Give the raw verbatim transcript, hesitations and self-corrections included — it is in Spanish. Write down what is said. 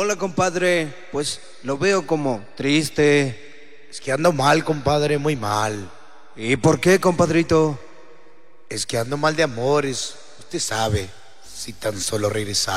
Hola, compadre. Pues lo veo como triste. Es que ando mal, compadre, muy mal. ¿Y por qué, compadrito? Es que ando mal de amores. Usted sabe, si tan solo regresara.